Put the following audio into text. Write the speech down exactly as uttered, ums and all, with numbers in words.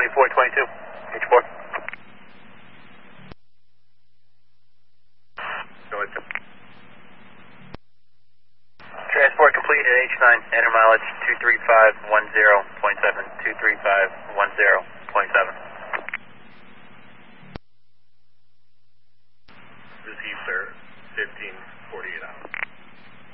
twenty-four twenty-two, H four. Transport complete at H nine, enter mileage two three five one zero point seven, two three five one zero point seven.